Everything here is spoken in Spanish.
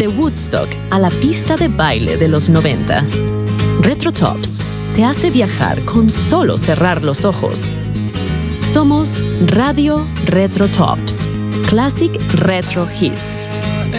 de Woodstock a la pista de baile de los 90. Retro Tops te hace viajar con solo cerrar los ojos. Somos Radio Retro Tops, Classic Retro Hits.